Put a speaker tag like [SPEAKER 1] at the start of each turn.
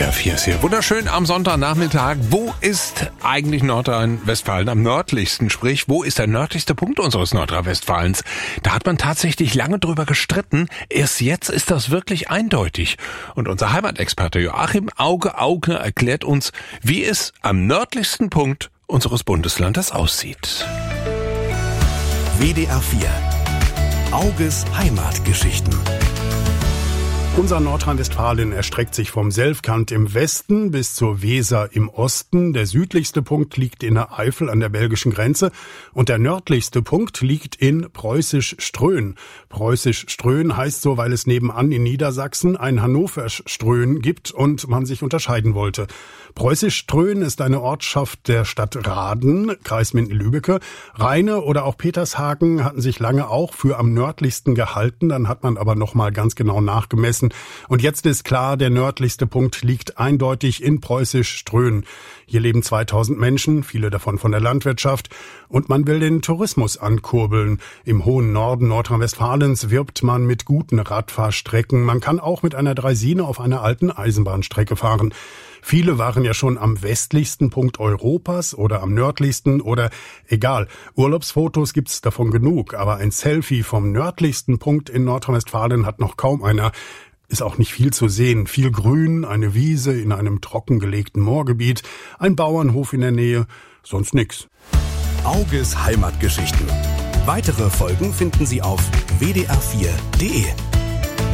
[SPEAKER 1] WDR 4 ist hier. Wunderschön am Sonntagnachmittag. Wo ist eigentlich Nordrhein-Westfalen am nördlichsten? Sprich, wo ist der nördlichste Punkt unseres Nordrhein-Westfalens? Da hat man tatsächlich lange drüber gestritten. Erst jetzt ist das wirklich eindeutig. Und unser Heimatexperte Joachim Auge-Augner erklärt uns, wie es am nördlichsten Punkt unseres Bundeslandes aussieht.
[SPEAKER 2] WDR 4. Auges Heimatgeschichten.
[SPEAKER 3] Unser Nordrhein-Westfalen erstreckt sich vom Selfkant im Westen bis zur Weser im Osten. Der südlichste Punkt liegt in der Eifel an der belgischen Grenze und der nördlichste Punkt liegt in Preußisch-Ströhen. Preußisch-Ströhen heißt so, weil es nebenan in Niedersachsen ein Hannover-Ströhen gibt und man sich unterscheiden wollte. Preußisch-Ströhen ist eine Ortschaft der Stadt Rahden, Kreis Minden-Lübbecke. Rheine oder auch Petershagen hatten sich lange auch für am nördlichsten gehalten, dann hat man aber noch mal ganz genau nachgemessen. Und jetzt ist klar, der nördlichste Punkt liegt eindeutig in Preußisch-Ströhen. Hier leben 2000 Menschen, viele davon von der Landwirtschaft. Und man will den Tourismus ankurbeln. Im hohen Norden Nordrhein-Westfalens wirbt man mit guten Radfahrstrecken. Man kann auch mit einer Draisine auf einer alten Eisenbahnstrecke fahren. Viele waren ja schon am westlichsten Punkt Europas oder am nördlichsten oder egal. Urlaubsfotos gibt's davon genug, aber ein Selfie vom nördlichsten Punkt in Nordrhein-Westfalen hat noch kaum einer. Ist auch nicht viel zu sehen. Viel Grün, eine Wiese in einem trockengelegten Moorgebiet, ein Bauernhof in der Nähe, sonst nix.
[SPEAKER 2] Auges Heimatgeschichten. Weitere Folgen finden Sie auf wdr4.de.